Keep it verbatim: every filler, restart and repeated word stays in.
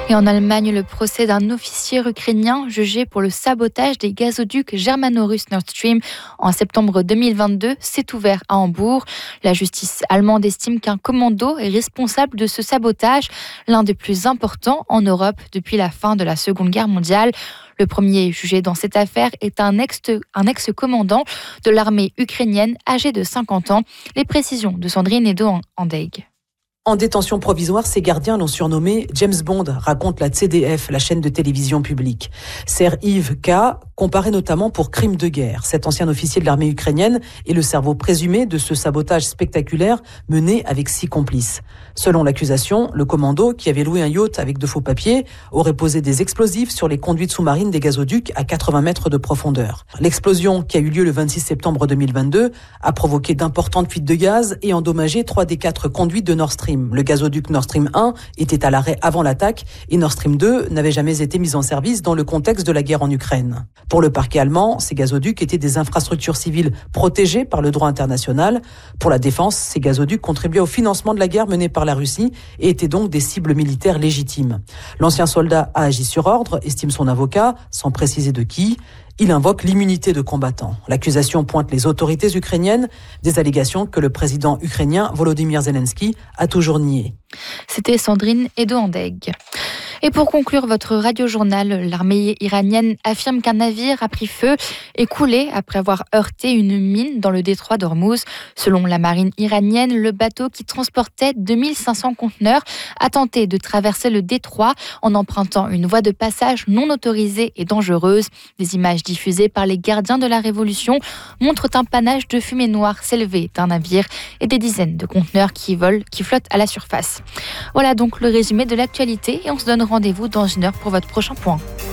Et en Allemagne, le procès d'un officier ukrainien jugé pour le sabotage des gazoducs germano-russes Nord Stream en septembre deux mille vingt-deux s'est ouvert à Hambourg. La justice allemande estime qu'un commando est responsable de ce sabotage, l'un des plus importants en Europe depuis la fin de la Seconde Guerre mondiale. Le premier jugé dans cette affaire est un, ex, un ex-commandant de l'armée ukrainienne âgé de cinquante ans. Les précisions de Sandrine Edo-Andeg. En détention provisoire, ses gardiens l'ont surnommé James Bond, raconte la C D F, la chaîne de télévision publique. Ser Yves K, comparé notamment pour crime de guerre. Cet ancien officier de l'armée ukrainienne est le cerveau présumé de ce sabotage spectaculaire mené avec six complices. Selon l'accusation, le commando, qui avait loué un yacht avec de faux papiers, aurait posé des explosifs sur les conduites sous-marines des gazoducs à quatre-vingts mètres de profondeur. L'explosion, qui a eu lieu le vingt-six septembre deux mille vingt-deux, a provoqué d'importantes fuites de gaz et endommagé trois des quatre conduites de Nord Stream. Le gazoduc Nord Stream un était à l'arrêt avant l'attaque et Nord Stream deux n'avait jamais été mis en service dans le contexte de la guerre en Ukraine. Pour le parquet allemand, ces gazoducs étaient des infrastructures civiles protégées par le droit international. Pour la défense, ces gazoducs contribuaient au financement de la guerre menée par la Russie et étaient donc des cibles militaires légitimes. L'ancien soldat a agi sur ordre, estime son avocat, sans préciser de qui. Il invoque l'immunité de combattant. L'accusation pointe les autorités ukrainiennes, des allégations que le président ukrainien Volodymyr Zelensky a toujours niées. C'était Sandrine Edo-Andeg. Et pour conclure votre radio-journal, l'armée iranienne affirme qu'un navire a pris feu et coulé après avoir heurté une mine dans le détroit d'Ormuz. Selon la marine iranienne, le bateau qui transportait deux mille cinq cents conteneurs a tenté de traverser le détroit en empruntant une voie de passage non autorisée et dangereuse. Des images diffusées par les gardiens de la Révolution montrent un panache de fumée noire s'élever d'un navire et des dizaines de conteneurs qui volent, qui flottent à la surface. Voilà donc le résumé de l'actualité et on se donne rendez-vous dans une heure pour votre prochain point.